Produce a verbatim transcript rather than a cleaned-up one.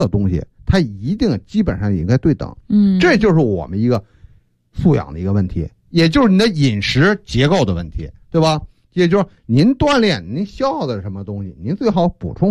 的东西，它一定基本上应该对等。 嗯， 这就是我们一个素养的一个问题，也就是你的饮食结构的问题，对吧？也就是您锻炼，您消耗的是什么东西，您最好补充